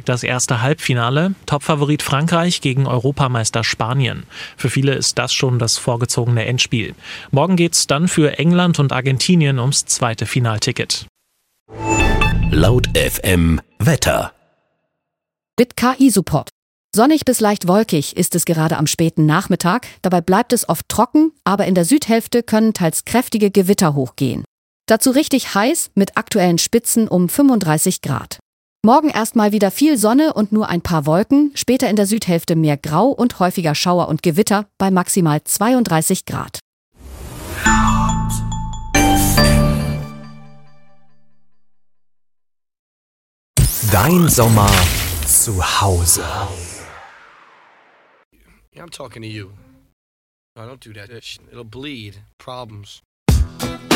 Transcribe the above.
das erste Halbfinale. Topfavorit Frankreich gegen Europameister Spanien. Für viele ist das schon das vorgezogene Endspiel. Morgen geht's dann für England und Argentinien ums zweite Finalticket. Laut FM Wetter. Mit KI-Support. Sonnig bis leicht wolkig ist es gerade am späten Nachmittag. Dabei bleibt es oft trocken, aber in der Südhälfte können teils kräftige Gewitter hochgehen. Dazu richtig heiß mit aktuellen Spitzen um 35 Grad. Morgen erstmal wieder viel Sonne und nur ein paar Wolken, später in der Südhälfte mehr Grau und häufiger Schauer und Gewitter bei maximal 32 Grad. Dein Sommer zu Hause. Yeah, I'm talking to you. No, don't do that. It'll bleed. Problems.